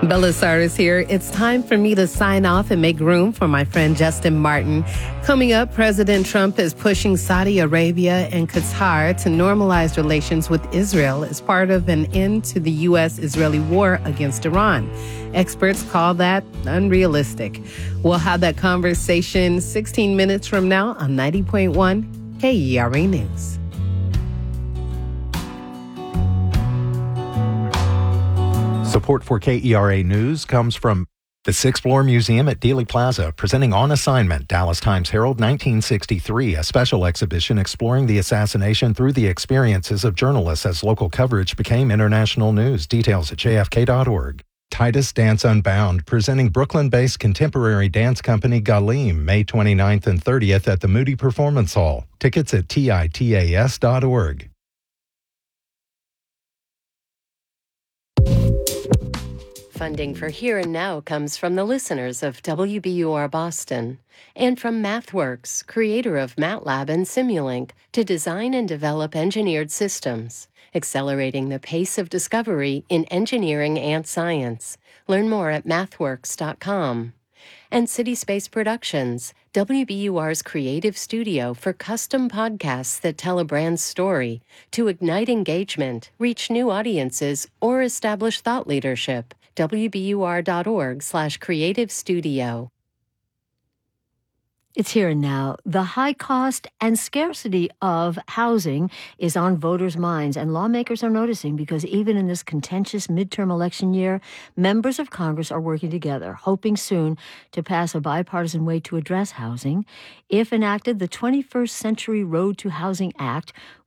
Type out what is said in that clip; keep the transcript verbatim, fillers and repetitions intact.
Belissaris here. It's time for me to sign off and make room for my friend Justin Martin. Coming up, President Trump is pushing Saudi Arabia and Qatar to normalize relations with Israel as part of an end to the U S-Israeli war against Iran. Experts call that unrealistic. We'll have that conversation sixteen minutes from now on ninety point one K E R A News. Support for K E R A News comes from the Sixth Floor Museum at Dealey Plaza, presenting On Assignment, Dallas Times-Herald nineteen sixty-three, a special exhibition exploring the assassination through the experiences of journalists as local coverage became international news. Details at j f k dot org. Titus Dance Unbound, presenting Brooklyn-based contemporary dance company Galim, May twenty-ninth and thirtieth at the Moody Performance Hall. Tickets at titas dot org. Funding for Here and Now comes from the listeners of W B U R Boston and from MathWorks, creator of MATLAB and Simulink, to design and develop engineered systems, accelerating the pace of discovery in engineering and science. Learn more at mathworks dot com. And City Space Productions, W B U R's creative studio for custom podcasts that tell a brand's story to ignite engagement, reach new audiences, or establish thought leadership. w b u r dot org slash creative studio. It's here and now. The high cost and scarcity of housing is on voters' minds, and lawmakers are noticing because even in this contentious midterm election year, members of Congress are working together, hoping soon to pass a bipartisan way to address housing. If enacted, the twenty-first Century Road to Housing Act